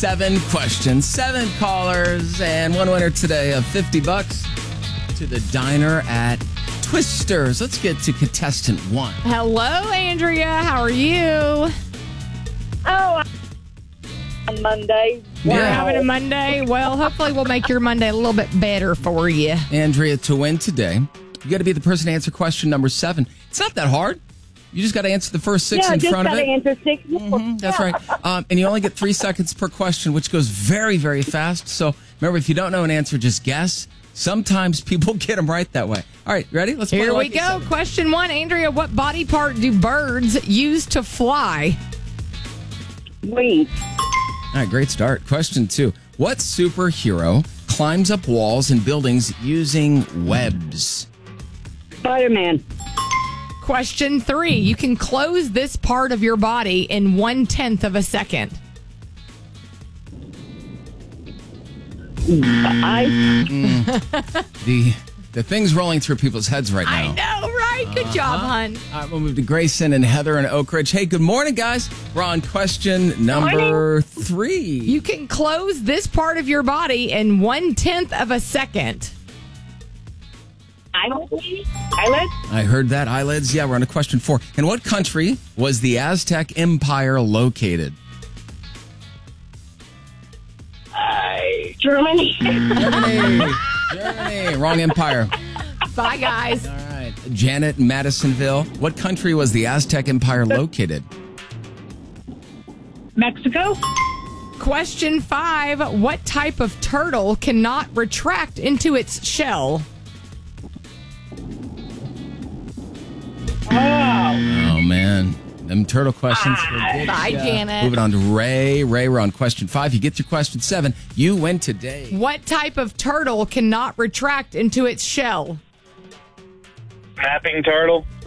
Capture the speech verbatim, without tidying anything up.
seven questions, seven callers, and one winner today of fifty bucks to the diner at Twisters. Let's get to contestant one. Hello, Andrea. How are you? Oh, on Monday. We're Yeah. having a Monday. Well, hopefully we'll make your Monday a little bit better for you. Andrea, to win today, you got to be the person to answer question number seven. It's not that hard. You just got to answer the first six Yeah, in just front of got to it. answer six more. Mhm, that's right. Um, and you only get three seconds per question, which goes very, very fast. So remember, if you don't know an answer, just guess. Sometimes people get them right that way. All right, ready? Let's play Here we Lucky go. Seven. Question one, Andrea. What body part do birds use to fly? Wings. All right, great start. Question two. What superhero climbs up walls and buildings using webs? Spider-Man. Question three, you can close this part of your body in one tenth of a second. I. The the thing's rolling through people's heads right now. I know, right? Good job, hon. All right, we'll move to Grayson and Heather and Oak Ridge. Hey, good morning, guys. We're on question number three. You can close this part of your body in one tenth of a second. Eyelids. Eyelids. I heard that. Eyelids. Yeah, we're on to question four. In what country was the Aztec Empire located? Germany. Germany. Germany. Wrong empire. Bye, guys. All right. Janet, Madisonville. What country was the Aztec Empire located? Mexico. Question five, what type of turtle cannot retract into its shell? Oh. Oh, man. Them turtle questions. were good. Bye, Yeah. Janet. Moving on to Ray. Ray, we're on question five. You get through question seven. You win today. What type of turtle cannot retract into its shell? Napping turtle.